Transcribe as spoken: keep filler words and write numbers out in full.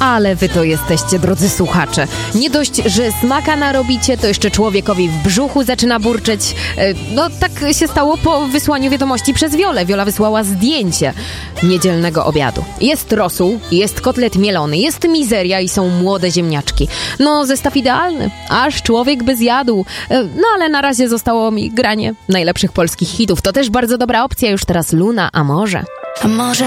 Ale wy to jesteście, drodzy słuchacze. Nie dość, że smaka narobicie, to jeszcze człowiekowi w brzuchu zaczyna burczeć. No tak się stało po wysłaniu wiadomości przez Wiolę. Wiola wysłała zdjęcie niedzielnego obiadu. Jest rosół, jest kotlet mielony, jest mizeria i są młode ziemniaczki. No zestaw idealny, aż człowiek by zjadł. No ale na razie zostało mi granie najlepszych polskich hitów. To też bardzo dobra opcja, już teraz Luna, a może... A może